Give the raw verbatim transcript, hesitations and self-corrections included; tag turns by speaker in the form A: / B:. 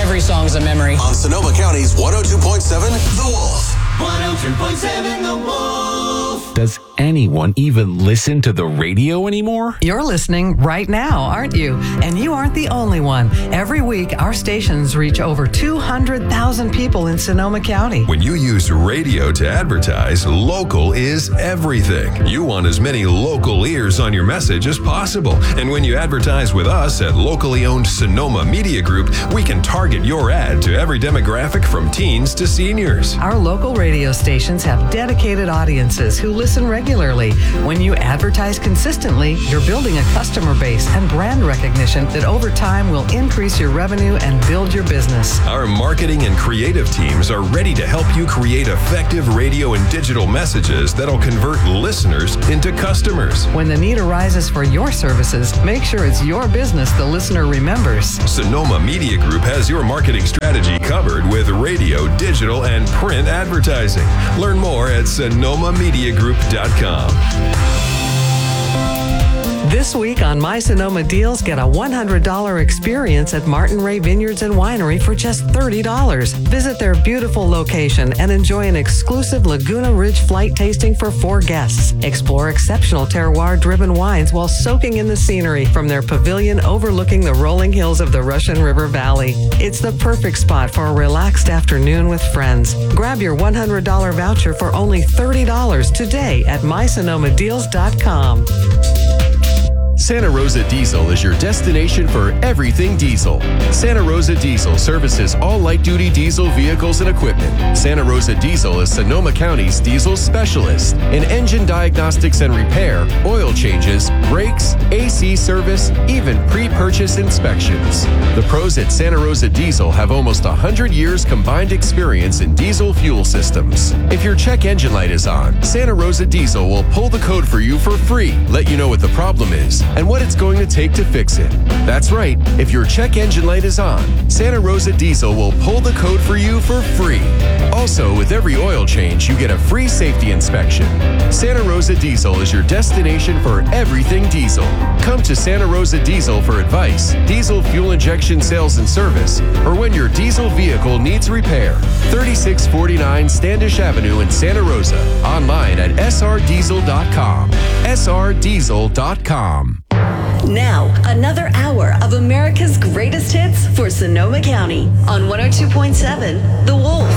A: Every song's a memory.
B: On Sonoma County's one oh two point seven, The Wolf.
C: one oh two point seven The Wolf.
D: Does anyone even listen to the radio anymore?
E: You're listening right now, aren't you? And you aren't the only one. Every week, our stations reach over two hundred thousand people in Sonoma County.
F: When you use radio to advertise, local is everything. You want as many local ears on your message as possible. And when you advertise with us at locally owned Sonoma Media Group, we can target your ad to every demographic from teens to seniors.
E: Our local radio stations have dedicated audiences who listen regularly. When you advertise consistently, you're building a customer base and brand recognition that over time will increase your revenue and build your business.
F: Our marketing and creative teams are ready to help you create effective radio and digital messages that'll convert listeners into customers.
E: When the need arises for your services, make sure it's your business the listener remembers.
F: Sonoma Media Group has your marketing strategy covered with radio, digital, and print advertising. Learn more at sonoma media group dot com.
E: This week on My Sonoma Deals, get a one hundred dollars experience at Martin Ray Vineyards and Winery for just thirty dollars. Visit their beautiful location and enjoy an exclusive Laguna Ridge flight tasting for four guests. Explore exceptional terroir-driven wines while soaking in the scenery from their pavilion overlooking the rolling hills of the Russian River Valley. It's the perfect spot for a relaxed afternoon with friends. Grab your one hundred dollars voucher for only thirty dollars today at my sonoma deals dot com.
G: Santa Rosa Diesel is your destination for everything diesel. Santa Rosa Diesel services all light-duty diesel vehicles and equipment. Santa Rosa Diesel is Sonoma County's diesel specialist in engine diagnostics and repair, oil changes, brakes, A C service, even pre-purchase inspections. The pros at Santa Rosa Diesel have almost one hundred years combined experience in diesel fuel systems. If your check engine light is on, Santa Rosa Diesel will pull the code for you for free, let you know what the problem is, and what it's going to take to fix it. That's right, if your check engine light is on, Santa Rosa Diesel will pull the code for you for free. Also, with every oil change, you get a free safety inspection. Santa Rosa Diesel is your destination for everything diesel. Come to Santa Rosa Diesel for advice, diesel fuel injection sales and service, or when your diesel vehicle needs repair. thirty-six forty-nine Standish Avenue in Santa Rosa. Online at s r diesel dot com. s r diesel dot com.
H: Now, another hour of America's greatest hits for Sonoma County on one oh two point seven The Wolf.